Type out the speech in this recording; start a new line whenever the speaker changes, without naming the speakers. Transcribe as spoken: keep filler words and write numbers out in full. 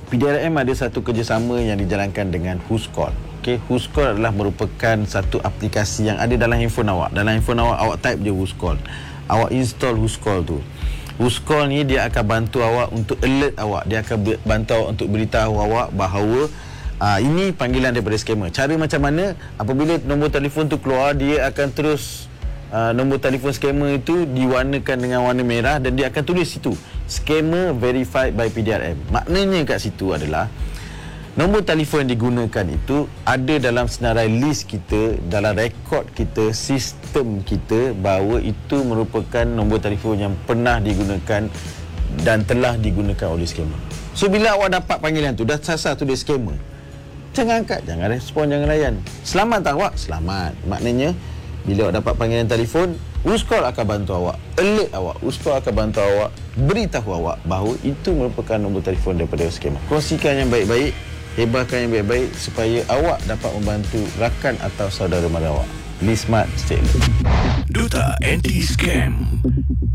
P D R M ada satu kerjasama yang dijalankan dengan Whoscall. Okay, Whoscall adalah merupakan satu aplikasi yang ada dalam handphone awak. Dalam handphone awak, awak type je Whoscall. Awak install Whoscall tu. Whoscall ni dia akan bantu awak untuk alert awak. Dia akan bantu awak untuk beritahu awak bahawa uh, ini panggilan daripada scammer. Cara macam mana? Apabila nombor telefon tu keluar, dia akan terus uh, nombor telefon scammer itu diwarnakan dengan warna merah dan dia akan tulis situ scammer verified by P D R M. Maknanya kat situ adalah nombor telefon yang digunakan itu ada dalam senarai list kita, dalam rekod kita, sistem kita bahawa itu merupakan nombor telefon yang pernah digunakan dan telah digunakan oleh scammer. So bila awak dapat panggilan tu, dah sasar tu dia scammer, jangan angkat, jangan respon, jangan layan. Selamat tak awak? Selamat. Maknanya bila awak dapat panggilan telefon, Whoscall akan bantu awak, alert awak. Whoscall akan bantu awak, beritahu awak bahawa itu merupakan nombor telefon daripada scammer. Kongsikan yang baik-baik, hebahkan yang baik-baik supaya awak dapat membantu rakan atau saudara mara awak. Be smart, stay alert.
Duta Anti Scam.